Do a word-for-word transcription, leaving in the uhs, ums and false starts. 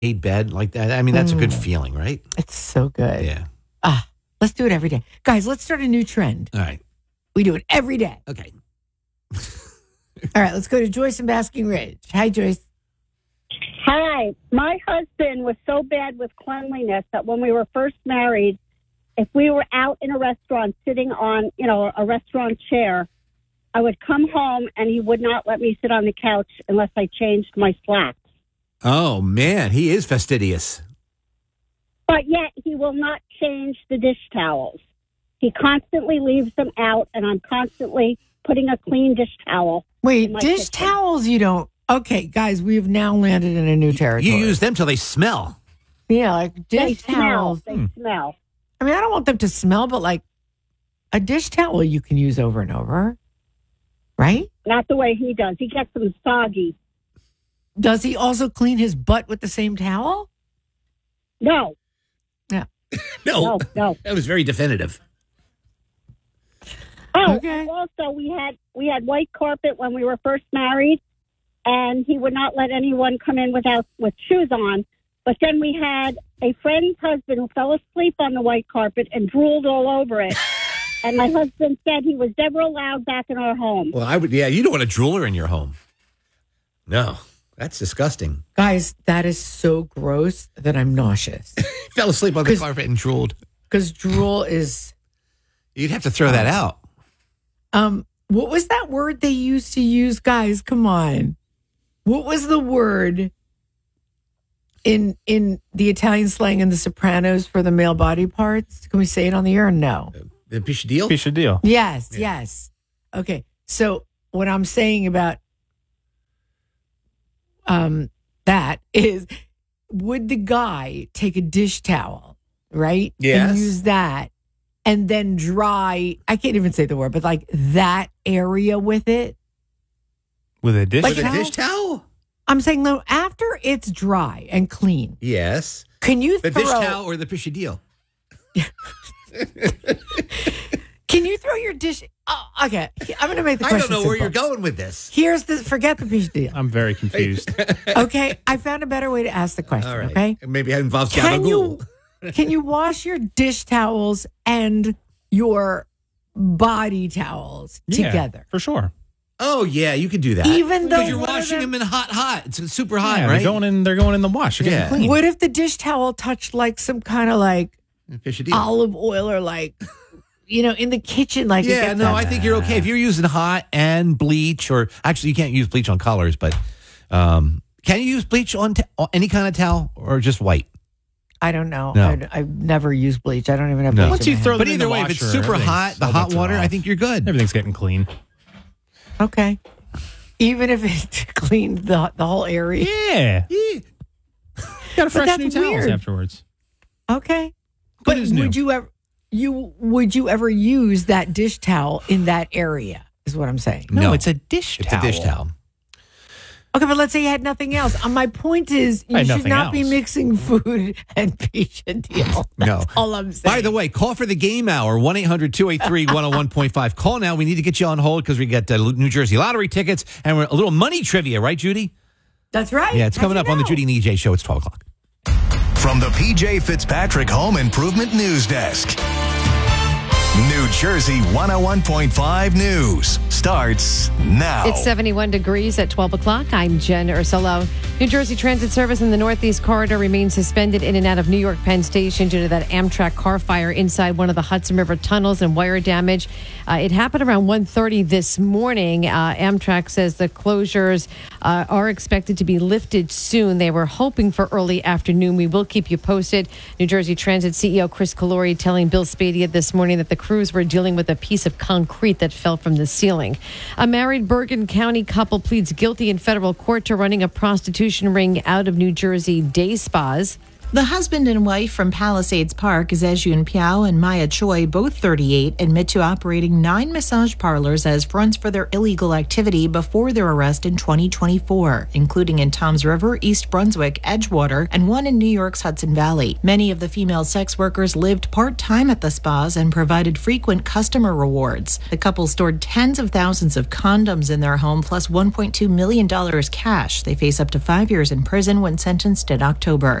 bed like that. I mean, that's Mm. a good feeling, right? It's so good. Yeah. Ah, let's do it every day. Guys, let's start a new trend. All right. We do it every day. Okay. All right, let's go to Joyce in Basking Ridge. Hi, Joyce. Hi. My husband was so bad with cleanliness that when we were first married, if we were out in a restaurant sitting on, you know, a restaurant chair, I would come home and he would not let me sit on the couch unless I changed my slacks. Oh, man. He is fastidious. But yet he will not change the dish towels. He constantly leaves them out, and I'm constantly putting a clean dish towel. Wait, in my dish kitchen. towels you don't. Okay, guys, we've now landed in a new territory. You use them till they smell. Yeah, like They dish smell. towels. They smell. I mean, I don't want them to smell, but like a dish towel you can use over and over, right? Not the way he does. He gets them soggy. Does he also clean his butt with the same towel? No, Yeah. No. no, no. That was very definitive. Oh, Okay. and also we had we had white carpet when we were first married, and he would not let anyone come in without with shoes on. But then we had a friend's husband who fell asleep on the white carpet and drooled all over it. And my husband said he was never allowed back in our home. Well, I would, yeah, you don't want a drooler in your home. No, that's disgusting. Guys, that is so gross that I'm nauseous. Fell asleep on the 'Cause- carpet and drooled. Because drool is You'd have to throw that out. um what was that word they used to use? Guys, come on. What was the word in in the Italian slang in The Sopranos for the male body parts? Can we say it on the air or no? The piece of deal? Piece of deal. Yes, Yeah. yes. Okay. So what I'm saying about um that is, would the guy take a dish towel, right? Yes. And use that and then dry, I can't even say the word, but like that area with it? With a dish Like With a how- dish towel? I'm saying though, after it's dry and clean, Yes. can you The throw dish towel or the piece of deal? can you throw your dish oh, okay. I'm gonna make the I question. don't know where simple. you're going with this. Here's the forget the piece deal. I'm very confused. Okay, I found a better way to ask the question. All right. Okay, Maybe it involves can you gabagool. can you wash your dish towels and your body towels Yeah, together? for sure. Oh, yeah, you could do that. Even though Because you're one of washing them- them in hot, hot. It's super hot, Yeah, right? they're going in. They're going in the wash. They're Yeah. getting clean. What if the dish towel touched like some kind of like Fish a deal. olive oil or like you know in the kitchen? Like it Yeah, gets no, that- I think you're okay. If you're using hot and bleach, or actually, you can't use bleach on colors, but um, can you use bleach on, t- on any kind of towel or just white? I don't know. No. I, I've never used bleach. I don't even have No. bleach. Once in you my throw house. But them in either the way, if it's washer, super everything's- hot, the all hot bets are water, I off. think you're good. Everything's getting clean. Okay, even if it cleaned the the whole area. Yeah. Yeah. Got to fresh that's new towels weird. afterwards. Okay, Good but as new. would you ever you would you ever use that dish towel in that area? Is what I'm saying. No, No. it's a dish It's towel. a dish towel. Okay, but let's say you had nothing else. Uh, my point is, you I had should nothing not be else. mixing food and peach and deal. That's No. all I'm saying. By the way, call for the game hour, one eight hundred two eight three one oh one point five. Call now. We need to get you on hold because we got uh, New Jersey lottery tickets and we're a little money trivia, right, Judy? that's right. Yeah, it's How'd coming you up on the know? Judy and E J show. It's twelve o'clock. From the P J Fitzpatrick Home Improvement News Desk. New Jersey one oh one point five News starts now. It's seventy-one degrees at twelve o'clock. I'm Jen Ursulo. New Jersey Transit service in the Northeast Corridor remains suspended in and out of New York Penn Station due to that Amtrak car fire inside one of the Hudson River tunnels and wire damage. Uh, it happened around one thirty this morning. Uh, Amtrak says the closures uh, are expected to be lifted soon. They were hoping for early afternoon. We will keep you posted. New Jersey Transit C E O Chris Calori telling Bill Spadia this morning that the crews were dealing with a piece of concrete that fell from the ceiling. A married Bergen County couple pleads guilty in federal court to running a prostitution ring out of New Jersey day spas. The husband and wife from Palisades Park, Zejun Piao and Maya Choi, both thirty-eight, admit to operating nine massage parlors as fronts for their illegal activity before their arrest in twenty twenty-four, including in Toms River, East Brunswick, Edgewater, and one in New York's Hudson Valley. Many of the female sex workers lived part-time at the spas and provided frequent customer rewards. The couple stored tens of thousands of condoms in their home, plus one point two million dollars cash. They face up to five years in prison when sentenced in October.